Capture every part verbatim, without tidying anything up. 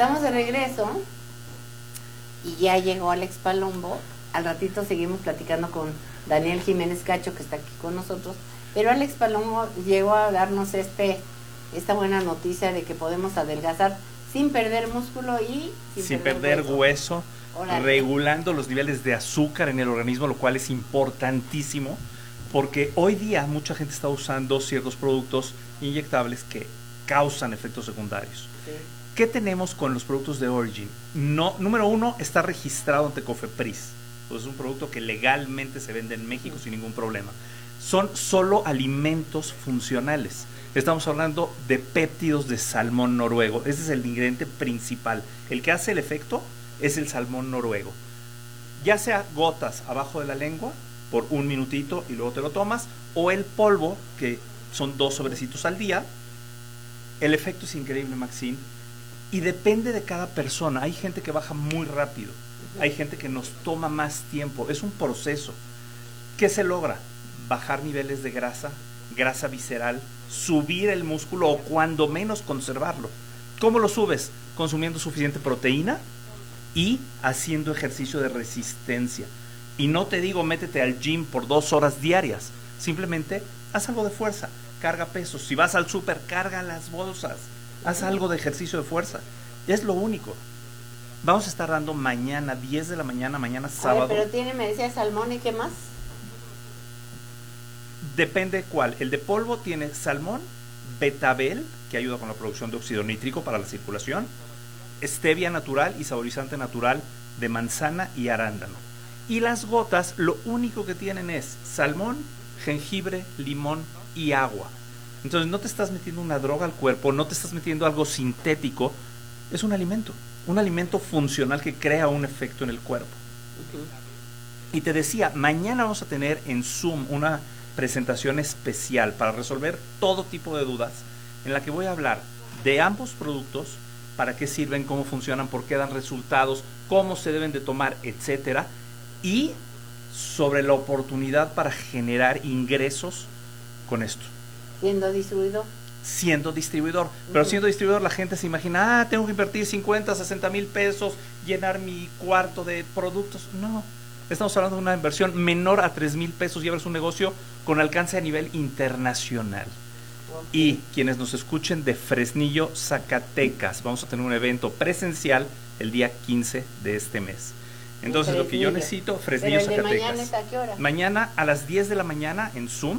estamos de regreso y ya llegó Alex Palombo. Al ratito seguimos platicando con Daniel Jiménez Cacho, que está aquí con nosotros, pero Alex Palombo llegó a darnos este esta buena noticia de que podemos adelgazar sin perder músculo y sin, sin perder, perder hueso, hueso regulando los niveles de azúcar en el organismo, lo cual es importantísimo, porque hoy día mucha gente está usando ciertos productos inyectables que causan efectos secundarios. Sí. ¿Qué tenemos con los productos de Origin? No, número uno, está registrado ante Cofepris. Pues es un producto que legalmente se vende en México sí. sin ningún problema. Son solo alimentos funcionales. Estamos hablando de péptidos de salmón noruego. Ese es el ingrediente principal. El que hace el efecto es el salmón noruego. Ya sea gotas abajo de la lengua por un minutito y luego te lo tomas, o el polvo, que son dos sobrecitos al día. El efecto es increíble, Maxine, y depende de cada persona. Hay gente que baja muy rápido, hay gente que nos toma más tiempo. Es un proceso. ¿Qué se logra? Bajar niveles de grasa, grasa visceral, subir el músculo o cuando menos conservarlo. ¿Cómo lo subes? Consumiendo suficiente proteína y haciendo ejercicio de resistencia. Y no te digo métete al gym por dos horas diarias, simplemente haz algo de fuerza, carga pesos. Si vas al súper, carga las bolsas, haz algo de ejercicio de fuerza. Es lo único. Vamos a estar dando mañana, diez de la mañana, mañana sábado. A ver, pero tiene, me decía, salmón, ¿y qué más? Depende cuál. El de polvo tiene salmón, betabel, que ayuda con la producción de óxido nítrico para la circulación, stevia natural y saborizante natural de manzana y arándano. Y las gotas lo único que tienen es salmón, jengibre, limón y agua. Entonces no te estás metiendo una droga al cuerpo, no te estás metiendo algo sintético, es un alimento, un alimento funcional que crea un efecto en el cuerpo. Uh-huh. Y te decía, mañana vamos a tener en Zoom una presentación especial para resolver todo tipo de dudas, en la que voy a hablar de ambos productos, para qué sirven, cómo funcionan, por qué dan resultados, cómo se deben de tomar, etcétera, y sobre la oportunidad para generar ingresos con esto. ¿Siendo distribuidor? Siendo distribuidor, pero uh-huh. siendo distribuidor la gente se imagina, ah, tengo que invertir cincuenta, sesenta mil pesos, llenar mi cuarto de productos. No, estamos hablando de una inversión menor a tres mil pesos y abres un negocio con alcance a nivel internacional. Okay. Y quienes nos escuchen de Fresnillo, Zacatecas, vamos a tener un evento presencial el día quince de este mes. Entonces lo que yo necesito, Fresnillo, ¿Pero el de Zacatecas. Mañana es a qué hora? Mañana a las diez de la mañana en Zoom.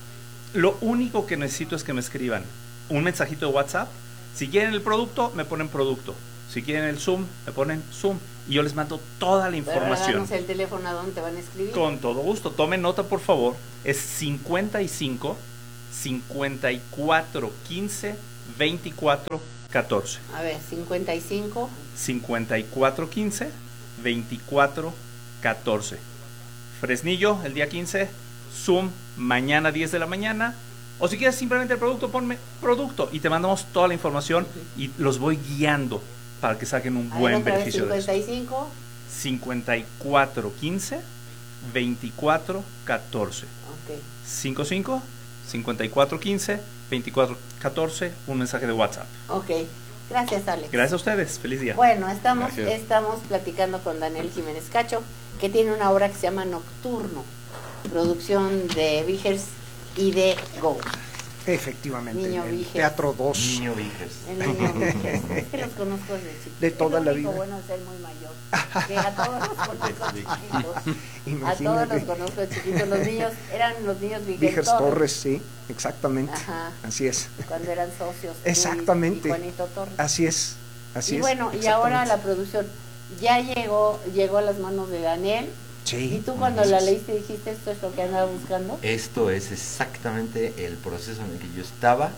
Lo único que necesito es que me escriban un mensajito de WhatsApp. Si quieren el producto, me ponen producto. Si quieren el Zoom, me ponen Zoom. Y yo les mando toda la información. Pero el teléfono a dónde te van a escribir. Con todo gusto. Tomen nota, por favor. Es cincuenta y cinco, cincuenta y cuatro, quince, veinticuatro, catorce. A ver, cincuenta y cinco. cincuenta y cuatro, quince, veinticuatro, catorce. Fresnillo, el día quince. Zoom, mañana diez de la mañana. O si quieres simplemente el producto, ponme producto y te mandamos toda la información y los voy guiando para que saquen un buen beneficio de eso. cincuenta y cinco, cincuenta y cuatro, quince, veinticuatro, catorce. Ok. cincuenta y cinco, cincuenta y cuatro, quince, veinticuatro, catorce, un mensaje de WhatsApp. Ok. Gracias, Alex. Gracias a ustedes. Feliz día. Bueno, estamos, estamos platicando con Daniel Jiménez Cacho, que tiene una obra que se llama Nocturno, producción de Vigers y de Go. Efectivamente, Niño el Vigers. Teatro dos. Niño Vigers. El Niño Vigers. Es que los conozco desde chiquitos. De toda la vida. Es bueno ser muy mayor. Que a todos los conozco chiquitos. Imagínate. A todos los conozco chiquitos. Los niños, eran los niños Vigers, Vigers Torres. Torres, sí, exactamente. Ajá. Así es. Cuando eran socios. Exactamente. Y Juanito Torres. Así es. Así y es. bueno, y ahora la producción ya llegó, llegó a las manos de Daniel. Sí. ¿Y tú cuando la leíste dijiste esto es lo que andaba buscando? Esto es exactamente el proceso en el que yo estaba,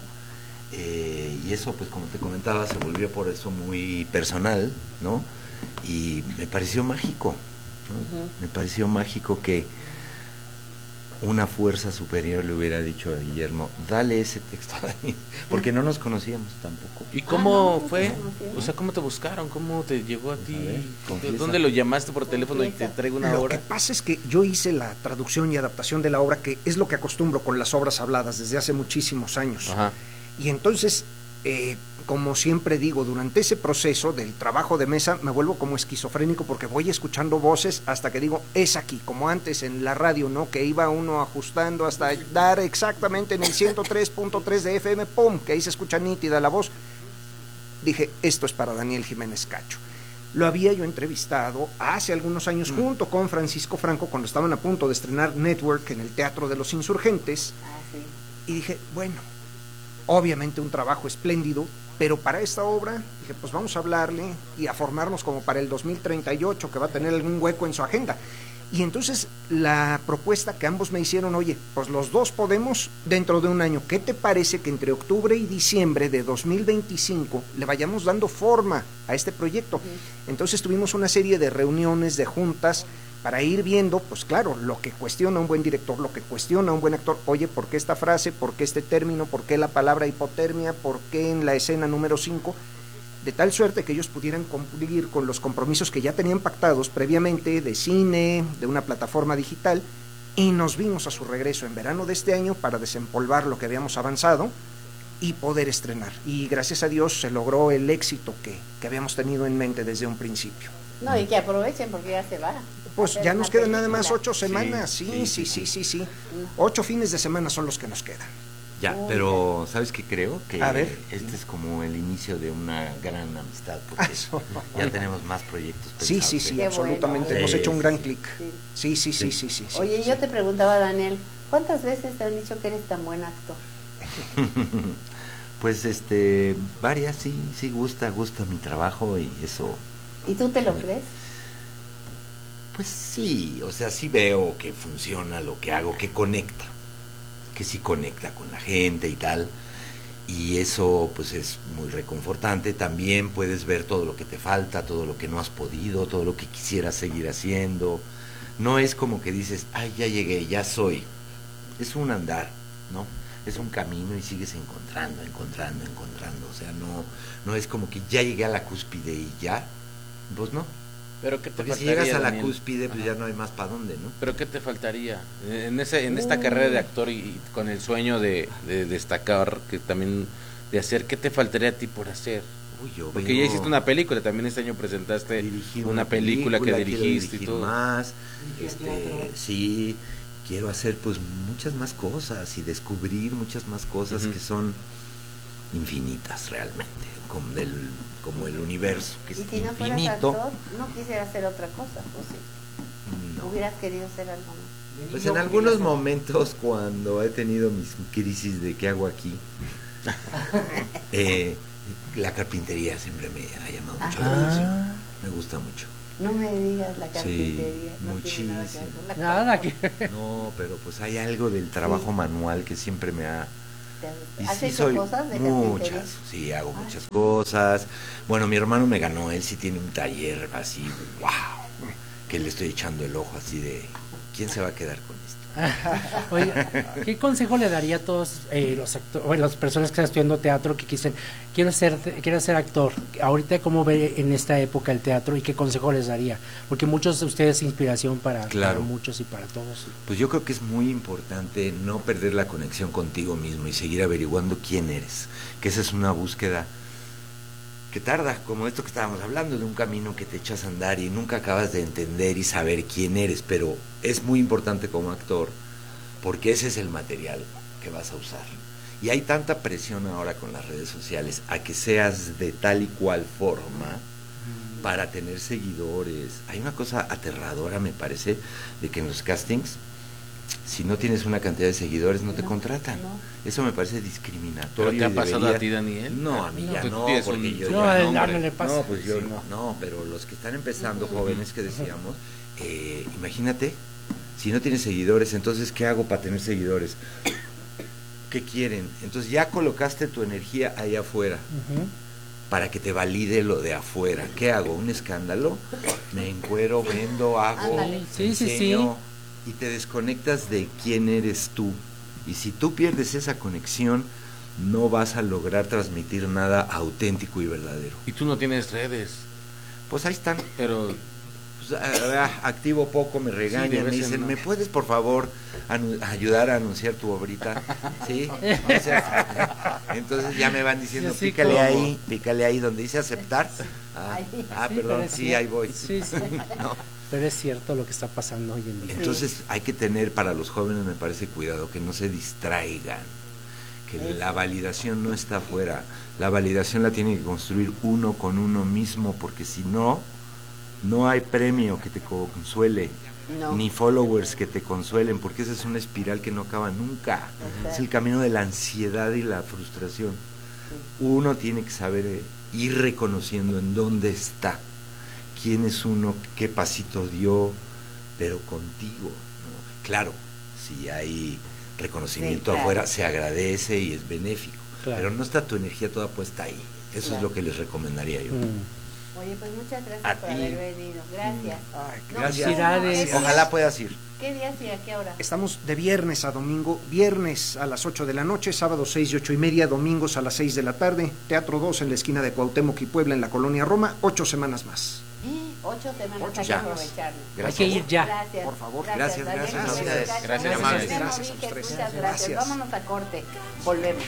eh, y eso, pues como te comentaba, se volvió por eso muy personal, ¿no? Y me pareció mágico, ¿no? Uh-huh. Me pareció mágico que una fuerza superior le hubiera dicho a Guillermo, dale ese texto a mí, porque no nos conocíamos tampoco. ¿Y cómo ah, no, fue? No o sea, ¿cómo te buscaron? ¿Cómo te llegó a ti? A ver, ¿Dónde lo llamaste por teléfono confiesa. y te traigo una Lo obra? que pasa es que yo hice la traducción y adaptación de la obra, que es lo que acostumbro con las obras habladas desde hace muchísimos años. Ajá. Y entonces eh, como siempre digo, durante ese proceso del trabajo de mesa me vuelvo como esquizofrénico porque voy escuchando voces hasta que digo, es aquí, como antes en la radio, ¿no? Que iba uno ajustando hasta dar exactamente en el ciento tres punto tres de F M, ¡pum!, que ahí se escucha nítida la voz. Dije, esto es para Daniel Jiménez Cacho. Lo había yo entrevistado hace algunos años junto con Francisco Franco cuando estaban a punto de estrenar Network en el Teatro de los Insurgentes. Ah, sí. Y dije, bueno, obviamente un trabajo espléndido, pero para esta obra, dije, pues vamos a hablarle y a formarnos como para el dos mil treinta y ocho, que va a tener algún hueco en su agenda. Y entonces la propuesta que ambos me hicieron, oye, pues los dos podemos dentro de un año. ¿Qué te parece que entre octubre y diciembre de dos mil veinticinco le vayamos dando forma a este proyecto? Sí. Entonces tuvimos una serie de reuniones, de juntas, para ir viendo, pues claro, lo que cuestiona un buen director, lo que cuestiona un buen actor. Oye, ¿por qué esta frase? ¿Por qué este término? ¿Por qué la palabra hipotermia? ¿Por qué en la escena número cinco? De tal suerte que ellos pudieran cumplir con los compromisos que ya tenían pactados previamente de cine, de una plataforma digital, y nos vimos a su regreso en verano de este año para desempolvar lo que habíamos avanzado y poder estrenar. Y gracias a Dios se logró el éxito que, que habíamos tenido en mente desde un principio. No, y que aprovechen porque ya se va. Pues ya nos quedan nada más ocho semanas, sí, sí, sí, sí, sí, sí. Ocho fines de semana son los que nos quedan. Ya, pero ¿sabes qué creo? Que a ver. Este es como el inicio de una gran amistad, porque ya tenemos más proyectos pensados. Sí, sí, sí, Qué absolutamente. bueno. Hemos hecho un gran clic. Sí. Sí, sí, sí, sí, sí, sí. Oye, sí. yo te preguntaba, Daniel, ¿cuántas veces te han dicho que eres tan buen actor? Pues, este, varias, sí, sí, gusta, gusta mi trabajo y eso. ¿Y tú te lo sí. crees? Pues sí, o sea, sí veo que funciona lo que hago, que conecta, que sí conecta con la gente y tal, y eso pues es muy reconfortante. También puedes ver todo lo que te falta, todo lo que no has podido, todo lo que quisieras seguir haciendo. No es como que dices, ay, ya llegué, ya soy. Es un andar, ¿no? Es un camino y sigues encontrando, encontrando, encontrando. O sea, no, no es como que ya llegué a la cúspide y ya, pues no. Pero ¿qué te Porque si faltaría, llegas a la Daniel? cúspide, pues Ajá. ya no hay más para dónde, ¿no? Pero ¿qué te faltaría? En ese en esta uh. carrera de actor y, y con el sueño de, de destacar, que también de hacer, ¿qué te faltaría a ti por hacer? Uy, yo Porque vengo... ya hiciste una película, también este año presentaste Dirigí una, una película, película que dirigiste quiero dirigir y todo. más, este, sí, quiero hacer pues muchas más cosas y descubrir muchas más cosas uh-huh. que son infinitas realmente, como del como el universo, que es ¿Y si no infinito. fueras actor, no quisieras hacer otra cosa? ¿O sí? No. ¿Hubieras querido hacer algo más? Pues en algunos momentos, cuando he tenido mis crisis de qué hago aquí, eh, la carpintería siempre me ha llamado mucho la atención. Me gusta mucho. No me digas la carpintería. Sí, no muchísimo. Nada que ver con la No, pero pues hay algo del trabajo sí. manual que siempre me ha... ¿Has sí hecho soy cosas de muchas, sí, hago ah, muchas sí. cosas. Bueno, mi hermano me ganó, él sí tiene un taller así, wow, que le estoy echando el ojo así de, ¿quién se va a quedar con esto? Oye, ¿qué consejo le daría a todos eh, los actores, bueno, las personas que están estudiando teatro que dicen, quiero ser, quiero ser actor? Ahorita, ¿cómo ve en esta época el teatro y qué consejo les daría? Porque muchos de ustedes inspiración para, claro. para muchos y para todos. Pues yo creo que es muy importante no perder la conexión contigo mismo y seguir averiguando quién eres, que esa es una búsqueda que tarda, como esto que estábamos hablando, de un camino que te echas a andar y nunca acabas de entender y saber quién eres, pero es muy importante como actor, porque ese es el material que vas a usar. Y hay tanta presión ahora con las redes sociales a que seas de tal y cual forma para tener seguidores. Hay una cosa aterradora, me parece, de que en los castings, si no tienes una cantidad de seguidores, no te no, contratan. No. Eso me parece discriminatorio. ¿Pero te ha pasado debería... a ti, Daniel? No, a mí no, ya no, porque un... yo no, ya no, no le pasa. No, pues yo sí, no. no, pero los que están empezando, jóvenes que decíamos, eh, imagínate, si no tienes seguidores, entonces, ¿qué hago para tener seguidores? ¿Qué quieren? Entonces ya colocaste tu energía ahí afuera. Uh-huh. Para que te valide lo de afuera. ¿Qué hago? ¿Un escándalo? Me encuero, vendo, hago, sí, enseño, sí, sí. y te desconectas de quién eres tú. Y si tú pierdes esa conexión, no vas a lograr transmitir nada auténtico y verdadero. Y tú no tienes redes. Pues ahí están. Pero pues, ah, activo poco, me regañan, de me vez en dicen, no. ¿me puedes por favor anu- ayudar a anunciar tu obrita? Sí. O sea, entonces ya me van diciendo, Sí, pícale como- ahí, pícale ahí donde dice aceptar. Ah, Ay. ah, Sí, perdón, pero sí, sí. ahí voy. Sí, sí. No. Pero es cierto lo que está pasando hoy en día. Entonces hay que tener para los jóvenes, me parece, cuidado, que no se distraigan, que la validación no está afuera, la validación la tiene que construir uno con uno mismo, porque si no, no hay premio que te consuele, No. ni followers que te consuelen, porque esa es una espiral que no acaba nunca, Exacto. es el camino de la ansiedad y la frustración. Uno tiene que saber eh, ir reconociendo en dónde está, quién es uno, qué pasito dio, pero contigo, ¿no? Claro, si hay reconocimiento Sí, claro. afuera, se agradece y es benéfico, Claro. pero no está tu energía toda puesta ahí. Eso Claro. es lo que les recomendaría yo. Mm. Oye, pues muchas gracias A por ti. haber venido. Gracias. Ay, No, Gracias. Felicidades. ¿qué Ojalá días- puedas ir. ¿Qué días y a qué hora? Estamos de viernes a domingo, viernes a las ocho de la noche, sábado seis y ocho y media, domingos a las seis de la tarde, Teatro dos en la esquina de Cuauhtémoc y Puebla en la colonia Roma, ocho semanas más. Eh, Ocho semanas, Ocho hay que semanas. aprovecharlo. Gracias. Hay que ir ya. Gracias. Por favor. Gracias, Daniel gracias Jiménez a ustedes. Cacho. Gracias, Nos amables. vemos, Gracias a los Víquez, tres. Muchas gracias. Gracias. Vámonos a corte. Volvemos.